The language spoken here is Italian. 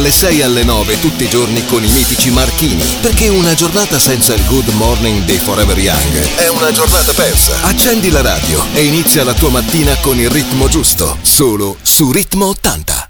dalle 6 alle 9 tutti i giorni con i mitici Marchini, perché una giornata senza il Good Morning dei Forever Young è una giornata persa. Accendi la radio e inizia la tua mattina con il ritmo giusto, solo su Ritmo 80.